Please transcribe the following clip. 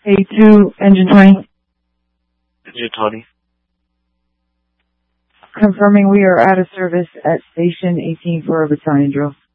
A2, engine 20. Engine 20. Confirming we are out of service at station 18 for a battalion drill.